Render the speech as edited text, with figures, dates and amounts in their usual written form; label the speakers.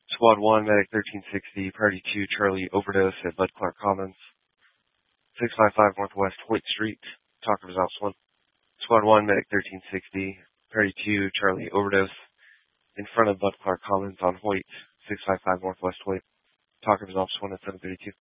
Speaker 1: Squad 1, Medic 1360, Priority 2, Charlie, overdose at Bud Clark Commons, 655 Northwest Hoyt Street, talk results 1. Squad 1, Medic 1360, Priority 2, Charlie, overdose in front of Bud Clark Commons on Hoyt, 655 Northwest Hoyt, talk results 1 at 732.